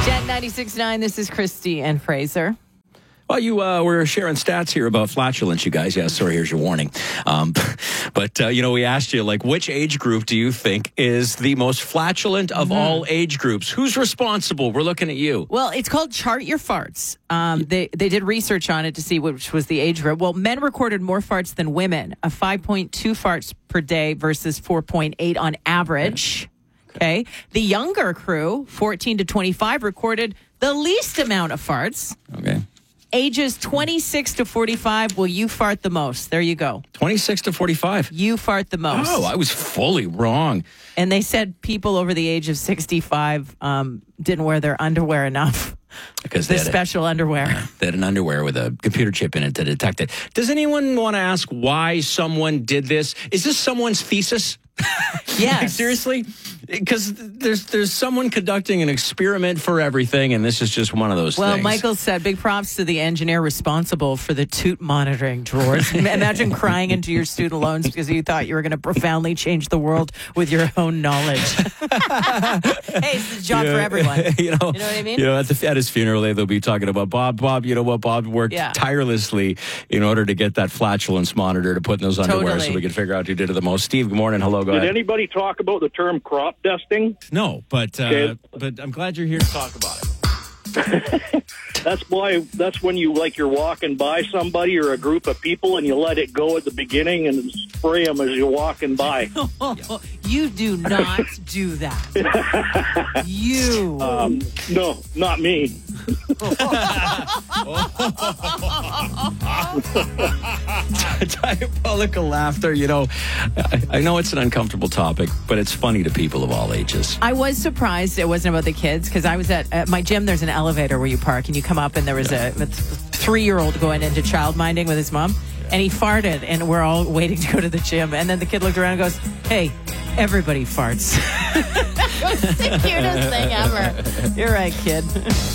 Jet 96.9, this is Christy and Fraser. Well, you were sharing stats here about flatulence, you guys. Yeah, sorry, here's your warning. But we asked you, which age group do you think is the most flatulent of all age groups? Who's responsible? We're looking at you. Well, it's called Chart Your Farts. They did research on it to see which was the age group. Well, men recorded more farts than women, 5.2 farts per day versus 4.8 on average. Okay. The younger crew, 14 to 25, recorded the least amount of farts. Okay. Ages 26 to 45, will you fart the most? There you go. 26 to 45. You fart the most. Oh, I was fully wrong. And they said people over the age of 65 didn't wear their underwear enough. Because the special underwear. They had an underwear with a computer chip in it to detect it. Does anyone want to ask why someone did this? Is this someone's thesis? Yes. Seriously? Because there's someone conducting an experiment for everything, and this is just one of those things. Well, Michael said, big props to the engineer responsible for the toot monitoring drawers. Imagine crying into your student loans because you thought you were going to profoundly change the world with your own knowledge. Hey, it's a job for everyone. You know what I mean? At his funeral, they'll be talking about Bob, you know what? Bob worked tirelessly in order to get that flatulence monitor to put in those underwear so we could figure out who did it the most. Steve, good morning. Hello, go ahead. Did anybody talk about the term crop dusting? No, but I'm glad you're here to talk about it. That's when you're walking by somebody or a group of people and you let it go at the beginning and spray them as you're walking by. You do not do that. You. No, not me. Diabolical laughter. I know it's an uncomfortable topic, but it's funny to people of all ages. I was surprised it wasn't about the kids because I was at my gym. There's an elevator where you park and you come up and there was a 3-year-old going into childminding with his mom and he farted and we're all waiting to go to the gym. And then the kid looked around and goes, "Hey, everybody farts." It was the cutest thing ever. You're right, kid.